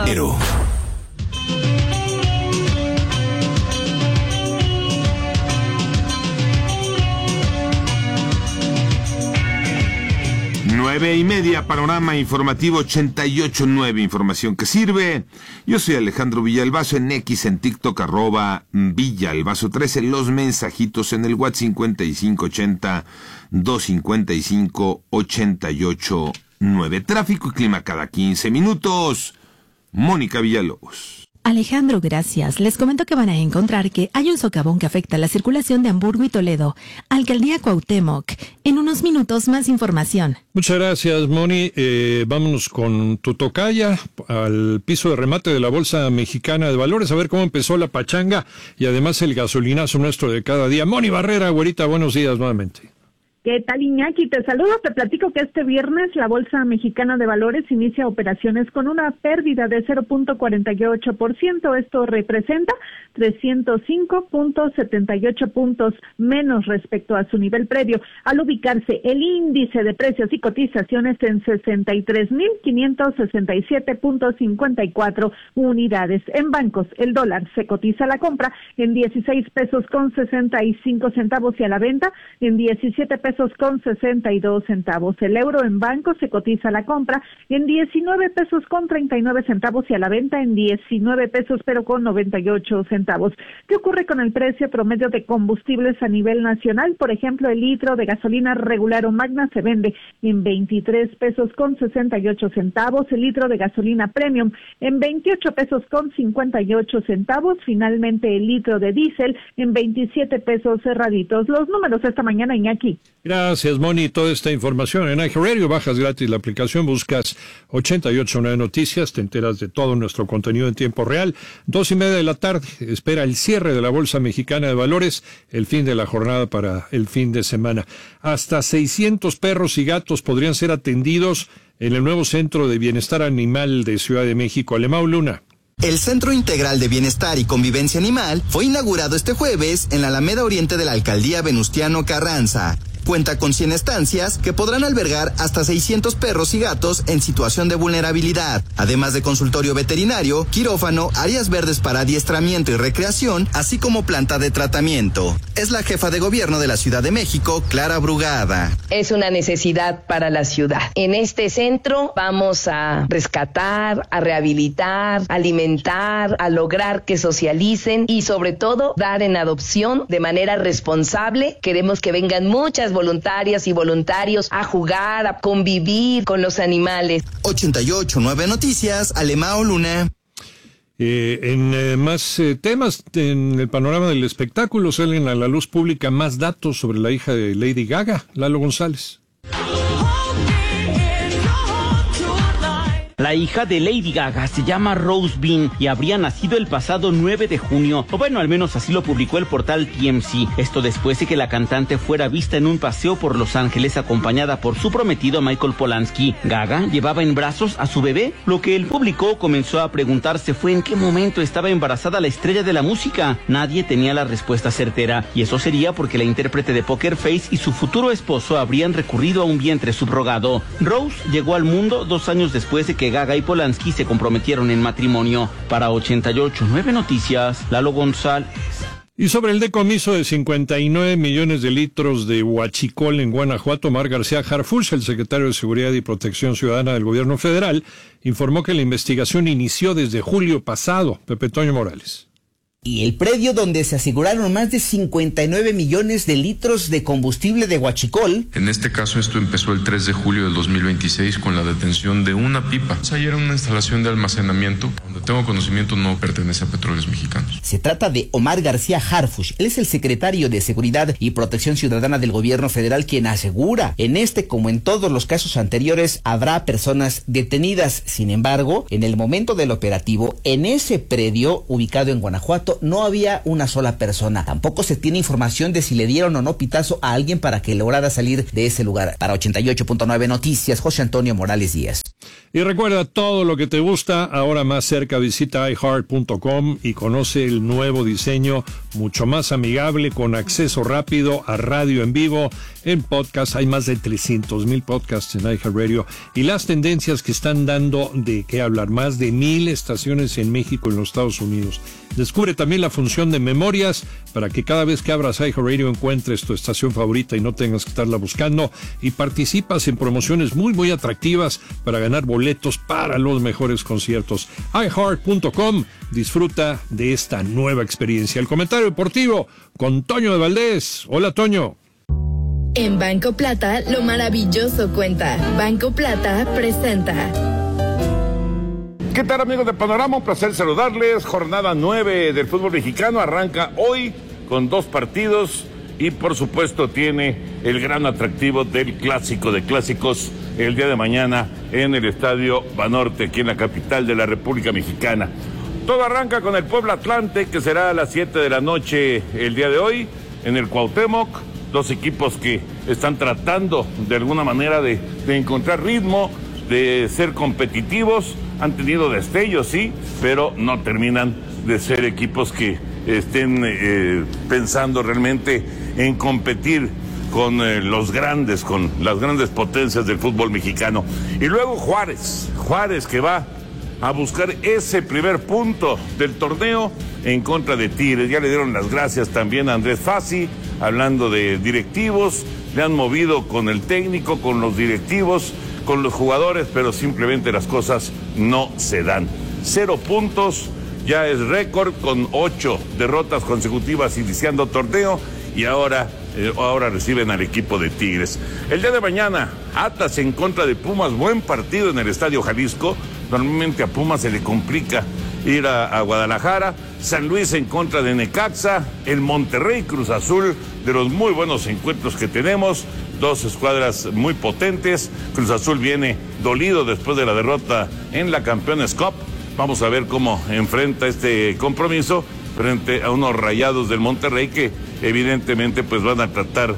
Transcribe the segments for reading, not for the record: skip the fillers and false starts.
Ero. Nueve y media, panorama informativo 88.9, información que sirve. Yo soy Alejandro Villalbazo, en X, en TikTok, @Villalbazo13, los mensajitos en el WhatsApp 5580-255-88.9. Tráfico y clima cada 15 minutos. Mónica Villalobos. Alejandro, gracias. Les comento que van a encontrar que hay un socavón que afecta la circulación de Hamburgo y Toledo. Alcaldía Cuauhtémoc. En unos minutos más información. Muchas gracias, Moni. Vámonos con tu tocaya al piso de remate de la Bolsa Mexicana de Valores, a ver cómo empezó la pachanga y además el gasolinazo nuestro de cada día. Moni Barrera, güerita, buenos días nuevamente. ¿Qué tal, Iñaki? Te saludo, te platico que este viernes la Bolsa Mexicana de Valores inicia operaciones con una pérdida de 0.48%. Esto representa 305.78 puntos menos respecto a su nivel previo, al ubicarse el índice de precios y cotizaciones en 63.567.54 unidades. En bancos, el dólar se cotiza a la compra en 16 pesos con 65 centavos y a la venta en 17 pesos con 62 centavos. El euro en banco se cotiza a la compra en 19 pesos con 39 centavos y a la venta en 19 pesos pero con 98 centavos. ¿Qué ocurre con el precio promedio de combustibles a nivel nacional? Por ejemplo, el litro de gasolina regular o magna se vende en 23 pesos con 68 centavos, el litro de gasolina premium en 28 pesos con 58 centavos, finalmente el litro de diésel en 27 pesos cerraditos. Los números esta mañana, Iñaki. Gracias, Moni. Toda esta información en iHeartRadio. Bajas gratis la aplicación, buscas 88.9 Noticias, te enteras de todo nuestro contenido en tiempo real. 2:30 de la tarde, espera el cierre de la Bolsa Mexicana de Valores, el fin de la jornada para el fin de semana. Hasta 600 perros y gatos podrían ser atendidos en el nuevo Centro de Bienestar Animal de Ciudad de México. Alemão Luna. El Centro Integral de Bienestar y Convivencia Animal fue inaugurado este jueves en la Alameda Oriente de la Alcaldía Venustiano Carranza. Cuenta con 100 estancias que podrán albergar hasta 600 perros y gatos en situación de vulnerabilidad, además de consultorio veterinario, quirófano, áreas verdes para adiestramiento y recreación, así como planta de tratamiento. Es la jefa de gobierno de la Ciudad de México, Clara Brugada. Es una necesidad para la ciudad. En este centro vamos a rescatar, a rehabilitar, a alimentar, a lograr que socialicen y sobre todo dar en adopción de manera responsable. Queremos que vengan muchas voluntarias y voluntarios a jugar, a convivir con los animales. 88.9 Noticias, Alemão Luna. En más temas, en el panorama del espectáculo salen a la luz pública más datos sobre la hija de Lady Gaga, Lalo González. La hija de Lady Gaga se llama Rose Bean y habría nacido el pasado 9 de junio, o bueno, al menos así lo publicó el portal TMZ. Esto después de que la cantante fuera vista en un paseo por Los Ángeles acompañada por su prometido Michael Polanski. Gaga llevaba en brazos a su bebé. Lo que el público comenzó a preguntarse fue en qué momento estaba embarazada la estrella de la música. Nadie tenía la respuesta certera, y eso sería porque la intérprete de Poker Face y su futuro esposo habrían recurrido a un vientre subrogado. Rose llegó al mundo 2 años después de que Gaga y Polanski se comprometieron en matrimonio. Para 88.9 Noticias, Lalo González. Y sobre el decomiso de 59 millones de litros de huachicol en Guanajuato, Omar García Harfuch, el secretario de Seguridad y Protección Ciudadana del Gobierno Federal, informó que la investigación inició desde julio pasado. Pepe Toño Morales. Y el predio donde se aseguraron más de 59 millones de litros de combustible de huachicol. En este caso esto empezó el 3 de julio del 2026 con la detención de una pipa. Ayer era una instalación de almacenamiento, donde tengo conocimiento no pertenece a Petróleos Mexicanos. Se trata de Omar García Harfuch. Él es el secretario de Seguridad y Protección Ciudadana del Gobierno Federal, quien asegura, en este como en todos los casos anteriores, habrá personas detenidas. Sin embargo, en el momento del operativo, en ese predio ubicado en Guanajuato, no había una sola persona. Tampoco se tiene información de si le dieron o no pitazo a alguien para que lograra salir de ese lugar. Para 88.9 Noticias, José Antonio Morales Díaz. Y recuerda, todo lo que te gusta, ahora más cerca, visita iHeart.com y conoce el nuevo diseño, mucho más amigable, con acceso rápido a radio en vivo, en podcast. Hay más de 300,000 podcasts en iHeartRadio y las tendencias que están dando de qué hablar. Más de 1,000 estaciones en México y en los Estados Unidos. Descubre también la función de memorias para que cada vez que abras iHeartRadio encuentres tu estación favorita y no tengas que estarla buscando, y participas en promociones muy atractivas para ganar boletos para los mejores conciertos. iHeart.com, disfruta de esta nueva experiencia. El comentario deportivo con Toño de Valdés. Hola, Toño. En Banco Plata, lo maravilloso cuenta. Banco Plata presenta. ¿Qué tal, amigos de Panorama? Un placer saludarles. Jornada 9 del fútbol mexicano arranca hoy con 2 partidos y por supuesto tiene el gran atractivo del clásico de clásicos el día de mañana en el Estadio Banorte, aquí en la capital de la República Mexicana. Todo arranca con el Puebla Atlante, que será a las 7 de la noche el día de hoy en el Cuauhtémoc. 2 equipos que están tratando de alguna manera de encontrar ritmo, de ser competitivos. Han tenido destellos, sí, pero no terminan de ser equipos que estén pensando realmente en competir con los grandes, con las grandes potencias del fútbol mexicano. Y luego Juárez que va a buscar ese primer punto del torneo en contra de Tigres. Ya le dieron las gracias también a Andrés Fassi, hablando de directivos, le han movido con el técnico, con los directivos, con los jugadores, pero simplemente las cosas no se dan. 0 puntos, ya es récord, con 8 derrotas consecutivas iniciando torneo, y ahora reciben al equipo de Tigres. El día de mañana, Atlas en contra de Pumas, buen partido en el Estadio Jalisco. Normalmente a Pumas se le complica ir a Guadalajara. San Luis en contra de Necaxa, el Monterrey Cruz Azul, de los muy buenos encuentros que tenemos. 2 escuadras muy potentes. Cruz Azul viene dolido después de la derrota en la Campeones Cup. Vamos a ver cómo enfrenta este compromiso frente a unos Rayados del Monterrey que evidentemente pues van a tratar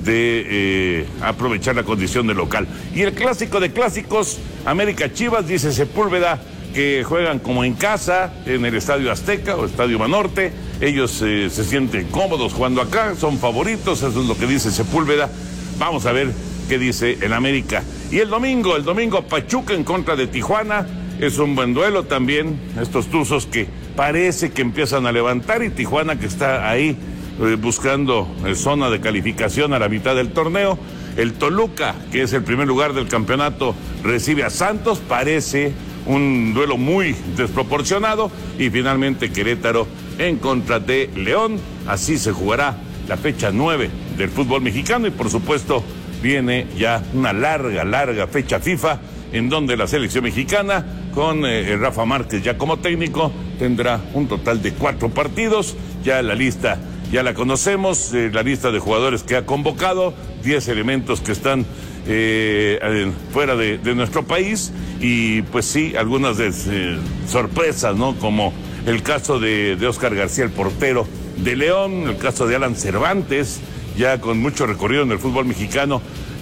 de aprovechar la condición de local. Y el clásico de clásicos, América Chivas, dice Sepúlveda que juegan como en casa en el Estadio Azteca o Estadio Banorte. Ellos se sienten cómodos jugando acá, son favoritos, eso es lo que dice Sepúlveda. Vamos a ver qué dice el América. Y el domingo Pachuca en contra de Tijuana. Es un buen duelo también. Estos tuzos que parece que empiezan a levantar, y Tijuana que está ahí buscando zona de calificación a la mitad del torneo. El Toluca, que es el primer lugar del campeonato, recibe a Santos. Parece un duelo muy desproporcionado. Y finalmente Querétaro en contra de León. Así se jugará la fecha 9 del fútbol mexicano, y por supuesto viene ya una larga fecha FIFA en donde la selección mexicana con Rafa Márquez ya como técnico tendrá un total de 4 partidos. Ya la lista ya la conocemos, la lista de jugadores que ha convocado, 10 elementos que están fuera de nuestro país, y pues sí, algunas sorpresas, ¿no? Como el caso de Oscar García, el portero de León, el caso de Alan Cervantes, ya con mucho recorrido en el fútbol mexicano,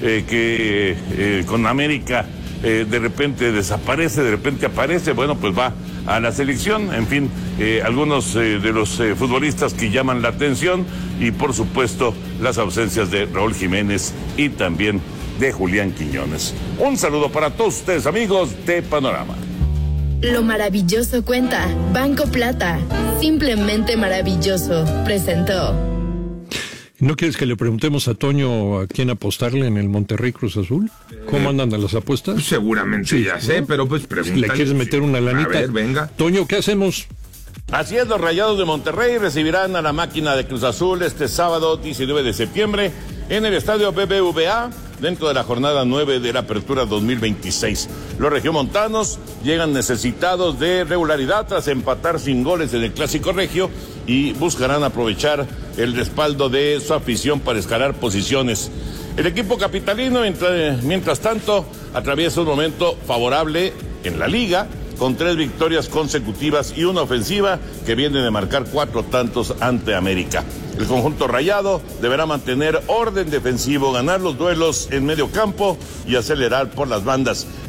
que con América de repente desaparece, de repente aparece. Bueno, pues va a la selección. En fin, algunos de los futbolistas que llaman la atención, y por supuesto las ausencias de Raúl Jiménez y también de Julián Quiñones. Un saludo para todos ustedes, amigos de Panorama. Lo maravilloso cuenta. Banco Plata, simplemente maravilloso, presentó. ¿No quieres que le preguntemos a Toño a quién apostarle en el Monterrey Cruz Azul? ¿Cómo andan las apuestas? Pues seguramente sí, ya sé, ¿no? Pero pues pregúntale. ¿Le quieres meter una lanita? A ver, venga. Toño, ¿qué hacemos? Así es, los Rayados de Monterrey recibirán a la máquina de Cruz Azul este sábado 19 de septiembre en el Estadio BBVA, dentro de la jornada 9 de la Apertura 2026. Los regiomontanos llegan necesitados de regularidad tras empatar sin goles en el Clásico Regio, y buscarán aprovechar el respaldo de su afición para escalar posiciones. El equipo capitalino, mientras tanto, atraviesa un momento favorable en la liga, con 3 victorias consecutivas y una ofensiva que viene de marcar 4 tantos ante América. El conjunto rayado deberá mantener orden defensivo, ganar los duelos en medio campo y acelerar por las bandas.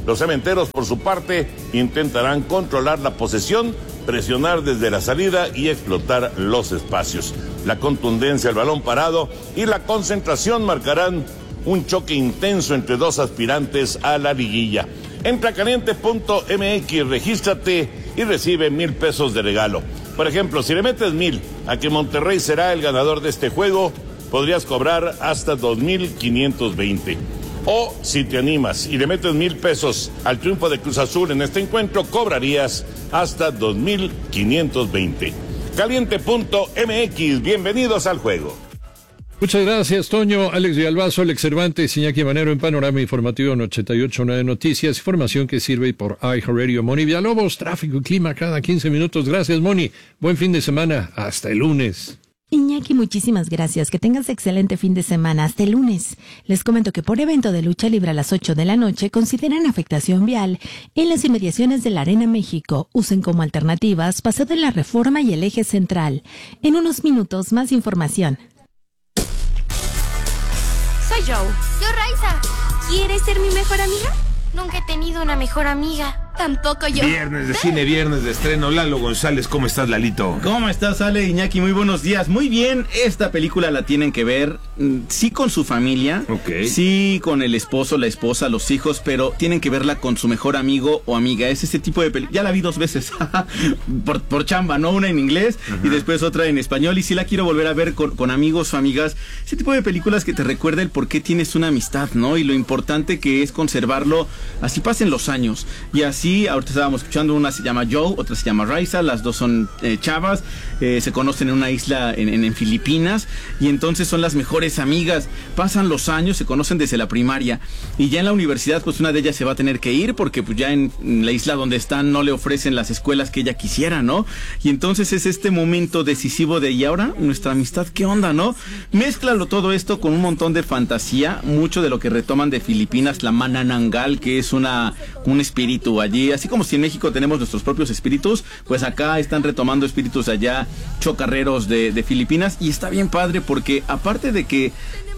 Los cementeros, por su parte, intentarán controlar la posesión, presionar desde la salida y explotar los espacios. La contundencia del balón parado y la concentración marcarán un choque intenso entre dos aspirantes a la liguilla. Entra a caliente.mx, regístrate y recibe 1,000 pesos de regalo. Por ejemplo, si le metes 1,000 a que Monterrey será el ganador de este juego, podrías cobrar hasta 2,520. O si te animas y le metes 1,000 pesos al triunfo de Cruz Azul en este encuentro, cobrarías hasta 2,520. Caliente.mx, bienvenidos al juego. Muchas gracias, Toño. Alex Villalbazo, Alex Cervantes, Iñaki Manero en Panorama Informativo en 88.9 Noticias, información que sirve por iHeartRadio. Moni Villalobos, tráfico y clima cada 15 minutos. Gracias, Moni. Buen fin de semana. Hasta el lunes. Iñaki, muchísimas gracias. Que tengas excelente fin de semana. Hasta el lunes. Les comento que por evento de lucha libre a las 8 de la noche consideran afectación vial en las inmediaciones de la Arena México. Usen como alternativas Paseo de la Reforma y el Eje Central. En unos minutos, más información. Soy Joe. Yo, Raiza. ¿Quieres ser mi mejor amiga? Nunca he tenido una mejor amiga. Tampoco yo. Viernes de cine, viernes de estreno. Lalo González, ¿cómo estás, Lalito? ¿Cómo estás, Ale, Iñaki? Muy buenos días. Muy bien, esta película la tienen que ver, sí con su familia, sí con el esposo, la esposa, los hijos, pero tienen que verla con su mejor amigo o amiga. Es ese tipo de película. Ya la vi 2 veces, por chamba, ¿no? Una en inglés y después otra en español. Y sí la quiero volver a ver con amigos o amigas. Ese tipo de películas que te recuerda el por qué tienes una amistad, ¿no? Y lo importante que es conservarlo, así pasen los años. Y así, ahorita estábamos escuchando, una se llama Joe, otra se llama Raiza, las dos son chavas, se conocen en una isla en Filipinas, y entonces son las mejores amigas. Pasan los años, se conocen desde la primaria, y ya en la universidad pues una de ellas se va a tener que ir porque pues ya en la isla donde están no le ofrecen las escuelas que ella quisiera, ¿no? Y entonces es este momento decisivo de, ¿y ahora nuestra amistad qué onda, no? Mézclalo todo esto con un montón de fantasía, mucho de lo que retoman de Filipinas, la Manananggal, que es un espíritu allí. Así como si en México tenemos nuestros propios espíritus, pues acá están retomando espíritus allá chocarreros de Filipinas, y está bien padre porque aparte de que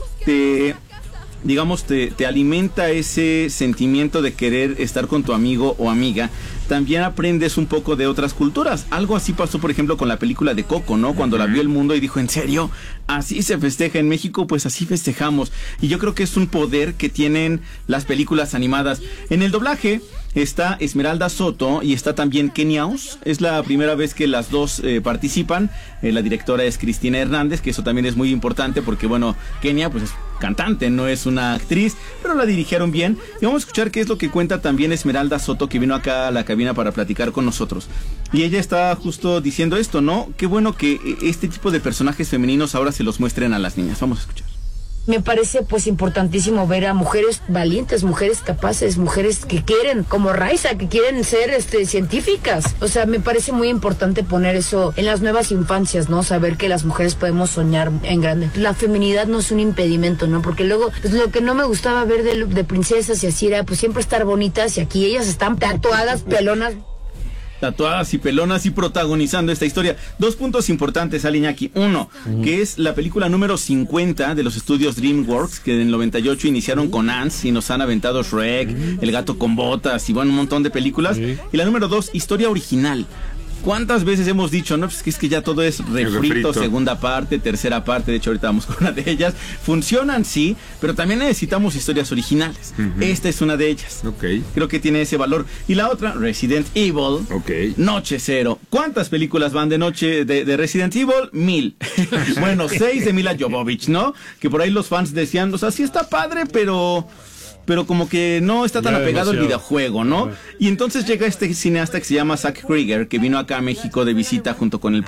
te alimenta ese sentimiento de querer estar con tu amigo o amiga, también aprendes un poco de otras culturas. Algo así pasó, por ejemplo, con la película de Coco, ¿no? Cuando la vio el mundo y dijo, ¿en serio? ¿Así se festeja en México? Pues así festejamos. Y yo creo que es un poder que tienen las películas animadas. En el doblaje está Esmeralda Soto y está también Kenia Os. Es la primera vez que las dos participan. La directora es Cristina Hernández, que eso también es muy importante porque, bueno, Kenia pues es cantante, no es una actriz, pero la dirigieron bien. Y vamos a escuchar qué es lo que cuenta también Esmeralda Soto, que vino acá a la cabina para platicar con nosotros. Y ella está justo diciendo esto, ¿no? Qué bueno que este tipo de personajes femeninos ahora se los muestren a las niñas. Vamos a escuchar. Me parece pues importantísimo ver a mujeres valientes, mujeres capaces, mujeres que quieren, como Raiza, que quieren ser científicas. O sea, me parece muy importante poner eso en las nuevas infancias, ¿no? Saber que las mujeres podemos soñar en grande. La feminidad no es un impedimento, ¿no? Porque luego, pues lo que no me gustaba ver de princesas y así era, pues siempre estar bonitas, y aquí ellas están tatuadas, pelonas. Tatuadas y pelonas y protagonizando esta historia. 2 puntos importantes, Iñaki. Uno, que es la película número 50 de los estudios DreamWorks, que en el 98 iniciaron con Ants y nos han aventado Shrek, El gato con botas y bueno, un montón de películas. Y la número 2, historia original. ¿Cuántas veces hemos dicho, no? Pues que es que ya todo es refrito, segunda parte, tercera parte, de hecho ahorita vamos con una de ellas. Funcionan, sí, pero también necesitamos historias originales. Esta es una de ellas. Creo que tiene ese valor. Y la otra, Resident Evil, Noche Cero. ¿Cuántas películas van de noche de Resident Evil? 1000. Bueno, 6 de Mila Jovovich, ¿no? Que por ahí los fans decían, o sea, sí está padre, pero como que no está tan apegado al videojuego, ¿no? Y entonces llega este cineasta que se llama Zach Krieger, que vino acá a México de visita junto con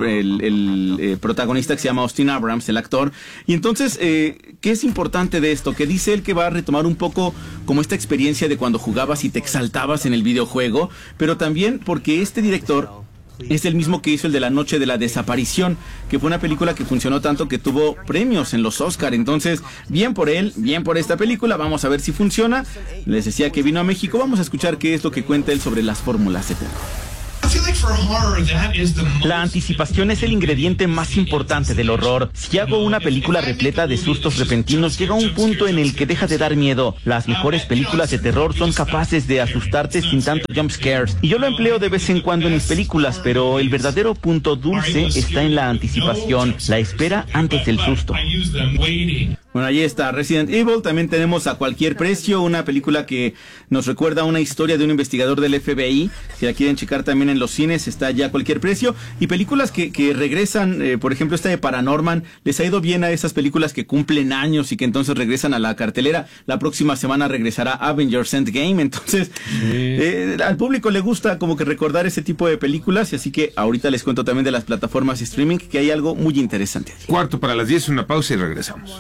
el protagonista que se llama Austin Abrams, el actor. Y entonces, ¿qué es importante de esto? Que dice él que va a retomar un poco como esta experiencia de cuando jugabas y te exaltabas en el videojuego, pero también porque este director es el mismo que hizo el de La Noche de la Desaparición, que fue una película que funcionó tanto que tuvo premios en los Oscar. Entonces, bien por él, bien por esta película. Vamos a ver si funciona. Les decía que vino a México. Vamos a escuchar qué es lo que cuenta él sobre las fórmulas de terror. La anticipación es el ingrediente más importante del horror. Si hago una película repleta de sustos repentinos, llega un punto en el que deja de dar miedo. Las mejores películas de terror son capaces de asustarte sin tanto jump scares. Y yo lo empleo de vez en cuando en mis películas, pero el verdadero punto dulce está en la anticipación, la espera antes del susto. Bueno, ahí está Resident Evil. También tenemos A Cualquier Precio, una película que nos recuerda una historia de un investigador del FBI. Si la quieren checar también en los cines, está ya A Cualquier Precio. Y películas que regresan, por ejemplo, esta de Paranorman. Les ha ido bien a esas películas que cumplen años y que entonces regresan a la cartelera. La próxima semana regresará Avengers Endgame. Entonces, al público le gusta como que recordar ese tipo de películas. Y así que ahorita les cuento también de las plataformas streaming, que hay algo muy interesante. 9:45, una pausa y regresamos.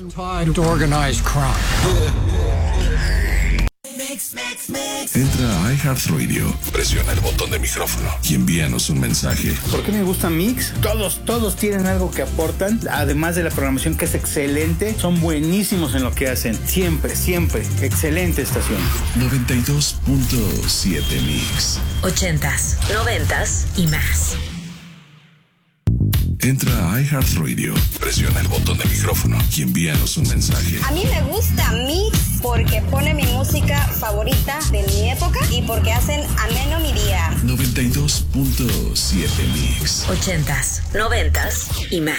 Entra a iHeartRadio, presiona el botón de micrófono y envíanos un mensaje. ¿Por qué me gusta Mix? Todos tienen algo que aportan, además de la programación que es excelente, son buenísimos en lo que hacen, siempre, excelente estación. 92.7 Mix. 80s, 90s y más. Entra a iHeartRadio, presiona el botón de micrófono y envíanos un mensaje. A mí me gusta Mix porque pone mi música favorita de mi época y porque hacen ameno mi día. 92.7 Mix. 80s, 90s y más.